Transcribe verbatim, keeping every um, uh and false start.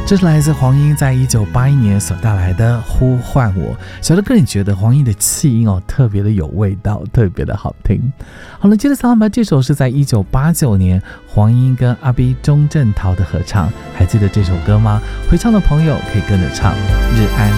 这是来自黄英在一九八一年所带来的《呼唤我》。小的个人觉得黄英的气音哦特别的有味道，特别的好听。好了，接着上吧，这首是在一九八九年黄英跟阿 B 钟镇涛的合唱，还记得这首歌吗？会唱的朋友可以跟着唱《日安》。